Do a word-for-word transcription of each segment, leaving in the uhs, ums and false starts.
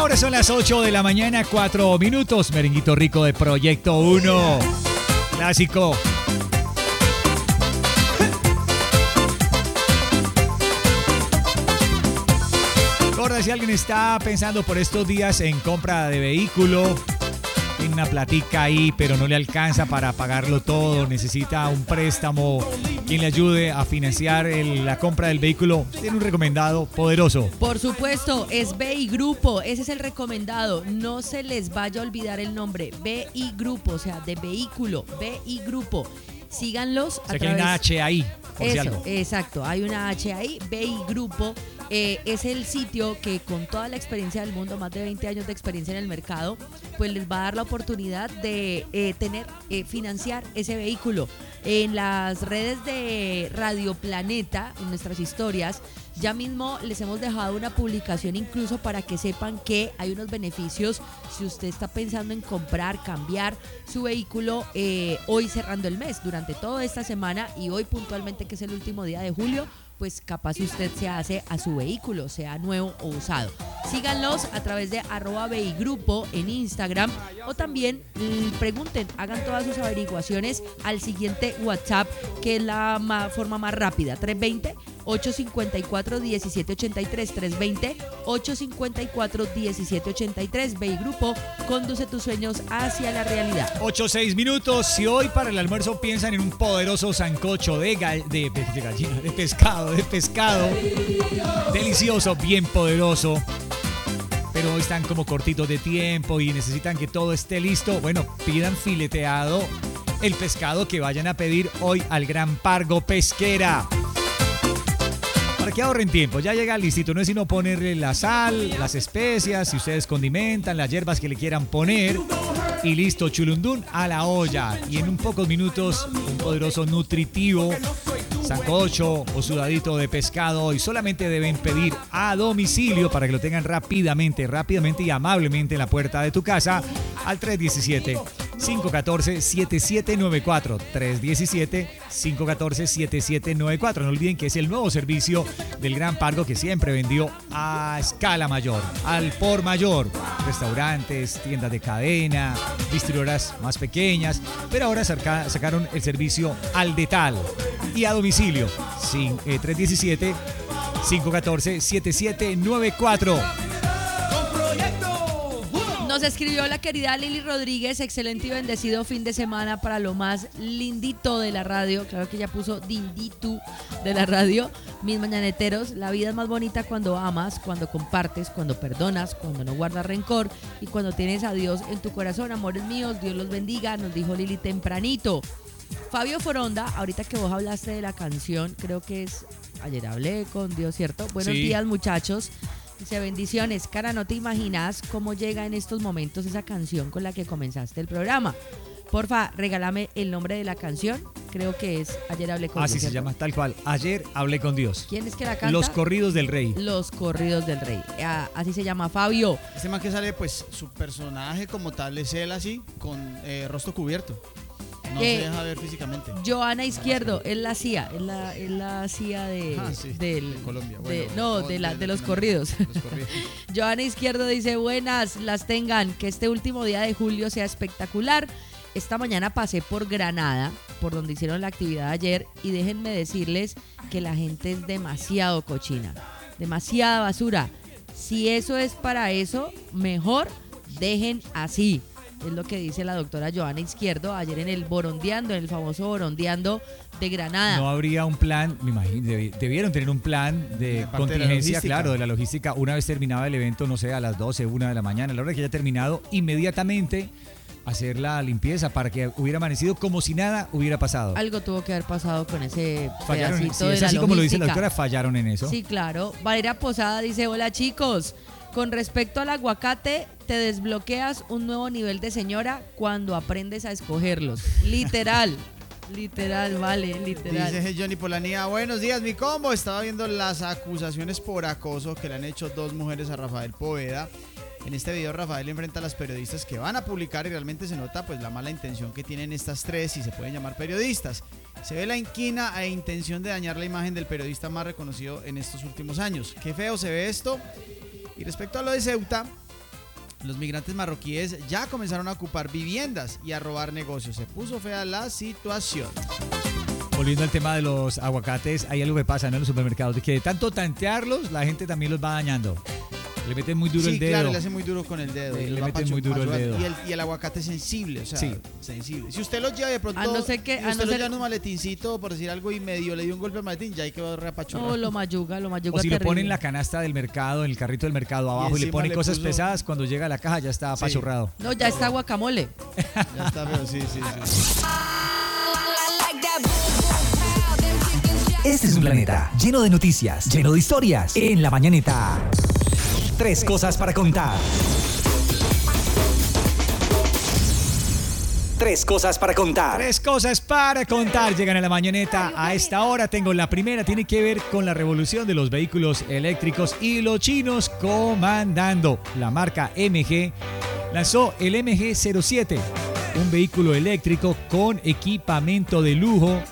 Ahora son las ocho de la mañana, cuatro minutos. Merenguito rico de Proyecto uno. Clásico. Recuerda, si alguien está pensando por estos días en compra de vehículo, tiene una platica ahí, pero no le alcanza para pagarlo todo, necesita un préstamo, quien le ayude a financiar el, la compra del vehículo, tiene un recomendado poderoso. Por supuesto, es B I Grupo, ese es el recomendado, no se les vaya a olvidar el nombre, B I Grupo, o sea, de vehículo, B I Grupo. Síganlos a O sea, que través... hay una H ahí, por Eso, si algo. exacto, hay una H ahí, B I Grupo. Eh, es el sitio que con toda la experiencia del mundo, más de veinte años de experiencia en el mercado, pues les va a dar la oportunidad de eh, tener, eh, financiar ese vehículo. En las redes de Radio Planeta, en nuestras historias, ya mismo les hemos dejado una publicación incluso para que sepan que hay unos beneficios si usted está pensando en comprar, cambiar su vehículo eh, hoy cerrando el mes, durante toda esta semana y hoy puntualmente que es el último día de julio, pues capaz si usted se hace a su vehículo, sea nuevo o usado. Síganlos a través de arroba Beigrupo en Instagram o también mmm, pregunten, hagan todas sus averiguaciones al siguiente WhatsApp, que es la ma- forma más rápida, tres dos cero, ocho cinco cuatro, uno siete ocho tres, tres dos cero, ocho cinco cuatro, uno siete ocho tres. Beigrupo, conduce tus sueños hacia la realidad. ocho seis minutos. Si hoy para el almuerzo piensan en un poderoso sancocho de, ga- de, de gallina, de pescado, de pescado, delicioso, bien poderoso, pero hoy están como cortitos de tiempo y necesitan que todo esté listo, bueno, pidan fileteado el pescado que vayan a pedir hoy al Gran Pargo Pesquera. Para que ahorren tiempo, ya llega listito, no es sino ponerle la sal, las especias, si ustedes condimentan, las hierbas que le quieran poner y listo, chulundún a la olla. Y en un pocos minutos, un poderoso nutritivo sancocho o sudadito de pescado y solamente deben pedir a domicilio para que lo tengan rápidamente, rápidamente y amablemente en la puerta de tu casa al tres uno siete, cinco uno cuatro, siete siete nueve cuatro, tres uno siete, cinco uno cuatro, siete siete nueve cuatro. No olviden que es el nuevo servicio del Gran Pargo que siempre vendió a escala mayor, al por mayor, restaurantes, tiendas de cadena, distribuidoras más pequeñas, pero ahora saca, sacaron el servicio al detal y a domicilio, sin, eh, tres uno siete, cinco uno cuatro, siete siete nueve cuatro. Nos escribió la querida Lili Rodríguez, excelente y bendecido fin de semana para lo más lindito de la radio. Claro que ella puso dindito de la radio. Mis mañaneteros, la vida es más bonita cuando amas, cuando compartes, cuando perdonas, cuando no guardas rencor y cuando tienes a Dios en tu corazón. Amores míos, Dios los bendiga, nos dijo Lili tempranito. Fabio Foronda, ahorita que vos hablaste de la canción, creo que es ayer hablé con Dios, ¿cierto? Buenos Sí. días, muchachos. Dice, bendiciones. Cara, no te imaginas cómo llega en estos momentos esa canción con la que comenzaste el programa. Porfa, regálame el nombre de la canción. Creo que es Ayer hablé con Así Dios. se ¿cierto? llama, tal cual. Ayer hablé con Dios. ¿Quién es que la canta? Los corridos del rey. Los corridos del rey. Ah, así se llama Fabio. Este man que sale, pues su personaje como tal es él así, con eh, rostro cubierto. No Eh, se deja ver físicamente. Joana Izquierdo, es la C I A, es la, es la C I A de, Ah, sí, del, de Colombia. de- Bueno, no, o de, la, de de los Latinoamérica. corridos. Los corridos. Joana Izquierdo dice, buenas, las tengan, que este último día de julio sea espectacular. Esta mañana pasé por Granada, por donde hicieron la actividad ayer, y déjenme decirles que la gente es demasiado cochina, demasiada basura. Si eso es para eso, mejor dejen así. Es lo que dice la doctora Joana Izquierdo ayer en el Borondeando, en el famoso Borondeando de Granada. No habría un plan, me imagino, debi- debieron tener un plan de Aparte de la contingencia, logística. claro, de la logística. Una vez terminaba el evento, no sé, a las doce, una de la mañana, a la hora que haya terminado, inmediatamente hacer la limpieza para que hubiera amanecido como si nada hubiera pasado. Algo tuvo que haber pasado con ese Fallaron, pedacito si de es la así como lo dice la logística. doctora, fallaron en eso. Sí, claro. Valeria Posada dice, hola chicos, con respecto al aguacate, te desbloqueas un nuevo nivel de señora cuando aprendes a escogerlos. Literal, literal, vale, literal. Dice Johnny Polanía, buenos días, mi combo. Estaba viendo las acusaciones por acoso que le han hecho dos mujeres a Rafael Poveda. En este video Rafael enfrenta a las periodistas que van a publicar y realmente se nota pues la mala intención que tienen estas tres, y se pueden llamar periodistas. Se ve la inquina e intención de dañar la imagen del periodista más reconocido en estos últimos años. Qué feo se ve esto. Y respecto a lo de Ceuta, Los migrantes marroquíes ya comenzaron a ocupar viviendas y a robar negocios. Se puso fea la situación. Volviendo al tema de los aguacates, hay algo que pasa, ¿no?, en los supermercados, de que de tanto tantearlos, la gente también los va dañando. Le meten muy duro sí, el dedo. claro, le hacen muy duro con el dedo. Le, y le va meten pachu- muy duro el pachugar. dedo. Y el, y el aguacate es sensible, o sea, Sí. sensible. Si usted lo lleva de pronto, A no ser que- si a usted no lo ser- lleva en un maletincito, por decir algo, y medio le dio un golpe al maletín, ya hay que repachurrar. No, lo mayuga, lo mayuga O si lo terrible. ponen en la canasta del mercado, en el carrito del mercado abajo, y, le encima ponen le cosas puso- pesadas, cuando llega a la caja ya está Sí. apachurrado. No, ya está guacamole. Ya está feo, sí, sí, sí. Este es un planeta lleno de noticias, lleno de historias. En la mañanita, tres cosas para contar. Tres cosas para contar. Tres cosas para contar llegan a la mañaneta. A esta hora tengo la primera, tiene que ver con la revolución de los vehículos eléctricos y los chinos comandando. La marca M G lanzó el M G cero siete, un vehículo eléctrico con equipamiento de lujo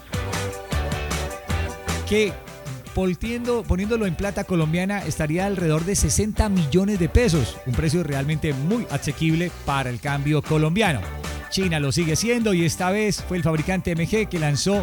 que voltiendo- poniéndolo en plata colombiana estaría alrededor de sesenta millones de pesos, un precio realmente muy asequible para el cambio colombiano. China lo sigue siendo y esta vez fue el fabricante M G que lanzó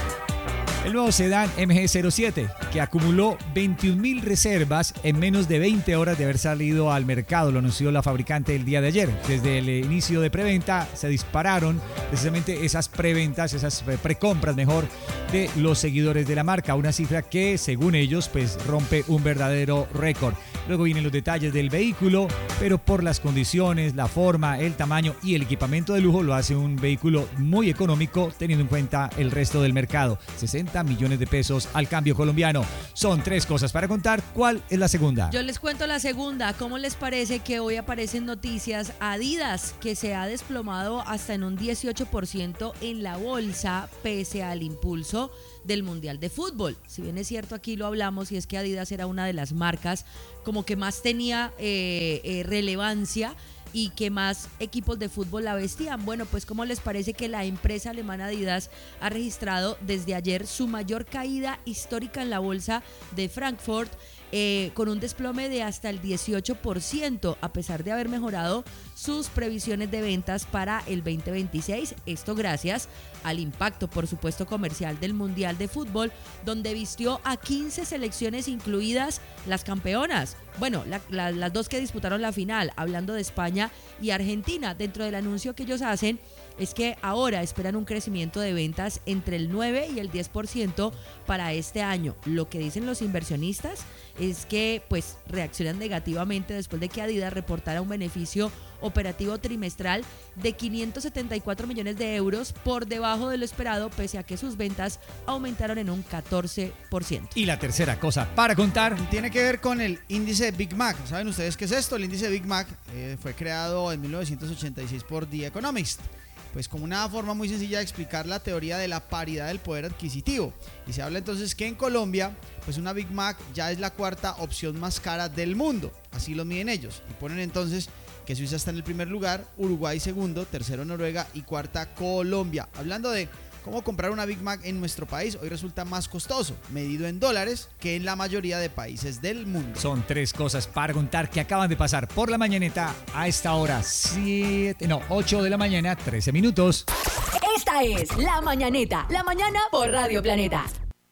el nuevo sedán M G cero siete, que acumuló veintiún mil reservas en menos de veinte horas de haber salido al mercado, lo anunció la fabricante el día de ayer. Desde el inicio de preventa se dispararon precisamente esas preventas, esas precompras mejor, de los seguidores de la marca, una cifra que según ellos pues rompe un verdadero récord. Luego vienen los detalles del vehículo, pero por las condiciones, la forma, el tamaño y el equipamiento de lujo lo hace un vehículo muy económico teniendo en cuenta el resto del mercado. sesenta millones de pesos al cambio colombiano. Son tres cosas para contar. ¿Cuál es la segunda? Yo les cuento la segunda. ¿Cómo les parece que hoy aparecen noticias? Adidas, que se ha desplomado hasta en un dieciocho por ciento en la bolsa pese al impulso del Mundial de Fútbol. Si bien es cierto, aquí lo hablamos, y es que Adidas era una de las marcas como que más tenía eh, eh, relevancia y que más equipos de fútbol la vestían. Bueno, pues ¿cómo les parece que la empresa alemana Adidas ha registrado desde ayer su mayor caída histórica en la bolsa de Frankfurt, eh, con un desplome de hasta el dieciocho por ciento, a pesar de haber mejorado sus previsiones de ventas para el veinte veintiséis? Esto gracias al impacto, por supuesto, comercial del Mundial de Fútbol, donde vistió a quince selecciones, incluidas las campeonas. Bueno, la, la, las dos que disputaron la final, hablando de España y Argentina. Dentro del anuncio que ellos hacen es que ahora esperan un crecimiento de ventas entre el nueve y el diez por ciento para este año. Lo que dicen los inversionistas es que pues reaccionan negativamente después de que Adidas reportara un beneficio operativo trimestral de quinientos setenta y cuatro millones de euros, por debajo de lo esperado, pese a que sus ventas aumentaron en un catorce por ciento. Y la tercera cosa para contar Tiene que ver con el índice Big Mac. ¿Saben ustedes qué es esto? El índice Big Mac eh, fue creado en mil novecientos ochenta y seis por The Economist, pues como una forma muy sencilla de explicar la teoría de la paridad del poder adquisitivo. Y se habla entonces que en Colombia, pues una Big Mac ya es la cuarta opción más cara del mundo. Así lo miden ellos. Y ponen entonces que Suiza está en el primer lugar, Uruguay segundo, tercero Noruega y cuarta Colombia. Hablando de cómo comprar una Big Mac en nuestro país, hoy resulta más costoso, medido en dólares, que en la mayoría de países del mundo. son tres cosas para contar que acaban de pasar por la mañaneta a esta hora, siete, no, ocho de la mañana, trece minutos. Esta es La Mañaneta, la mañana por Radio Planeta.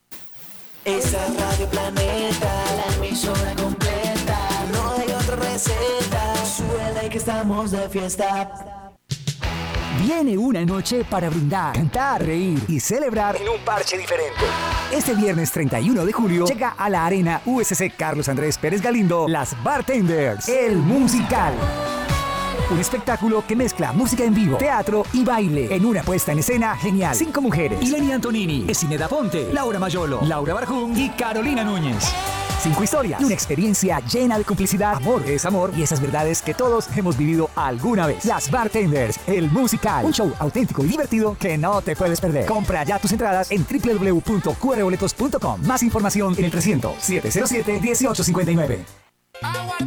Esa es Radio Planeta, la emisora completa. No hay otra receta, suele que estamos de fiesta. Viene una noche para brindar, cantar, reír y celebrar en un parche diferente. Este viernes treinta y uno de julio llega a la Arena U S C Carlos Andrés Pérez Galindo Las Bartenders, el musical. Un espectáculo que mezcla música en vivo, teatro y baile en una puesta en escena genial. Cinco mujeres: Ileni Antonini, Esineda Ponte, Laura Mayolo, Laura Barjún y Carolina Núñez. Cinco historias y una experiencia llena de complicidad, amor, desamor y esas verdades que todos hemos vivido alguna vez. Las Bartenders, el musical. Un show auténtico y divertido que no te puedes perder. Compra ya tus entradas en doble u doble u doble u punto q r boletos punto com. Más información en el trescientos, setecientos siete, dieciocho cincuenta y nueve.